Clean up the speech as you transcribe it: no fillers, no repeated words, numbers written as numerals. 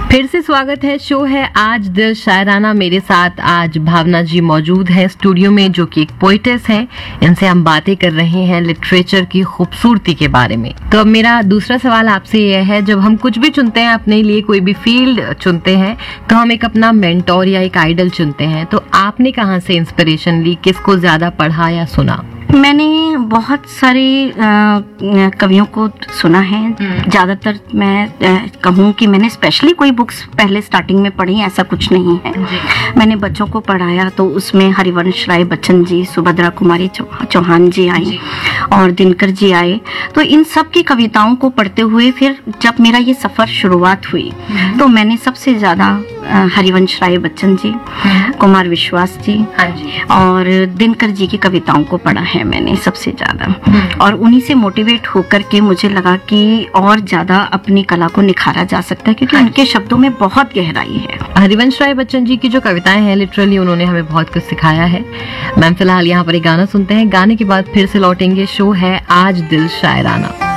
फिर से स्वागत है। शो है आज दिल शायराना। मेरे साथ आज भावना जी मौजूद है स्टूडियो में, जो कि एक पोइटेस हैं। इनसे हम बातें कर रहे हैं लिटरेचर की खूबसूरती के बारे में। तो अब मेरा दूसरा सवाल आपसे यह है, जब हम कुछ भी चुनते हैं अपने लिए, कोई भी फील्ड चुनते हैं, तो हम एक अपना मेंटोर या एक आइडल चुनते हैं। तो आपने कहाँ से इंस्पिरेशन ली, किसको ज्यादा पढ़ा या सुना? मैंने बहुत सारे कवियों को सुना है। ज़्यादातर मैं कहूँ कि मैंने स्पेशली कोई बुक्स पहले स्टार्टिंग में पढ़ी, ऐसा कुछ नहीं है। मैंने बच्चों को पढ़ाया तो उसमें हरिवंश राय बच्चन जी, सुभद्रा कुमारी चौहान जी आई और दिनकर जी आए। तो इन सब की कविताओं को पढ़ते हुए फिर जब मेरा ये सफ़र शुरुआत हुई तो मैंने सबसे ज़्यादा हरिवंश राय बच्चन जी, कुमार विश्वास जी और दिनकर जी की कविताओं को पढ़ा है मैंने सबसे ज्यादा। और उन्हीं से मोटिवेट होकर के मुझे लगा कि और ज्यादा अपनी कला को निखारा जा सकता है, क्योंकि उनके शब्दों में बहुत गहराई है। हरिवंश राय बच्चन जी की जो कविताएं हैं, लिटरली उन्होंने हमें बहुत कुछ सिखाया है। मैम फिलहाल यहाँ पर एक गाना सुनते हैं, गाने के बाद फिर से लौटेंगे। शो है आज दिल शायराना।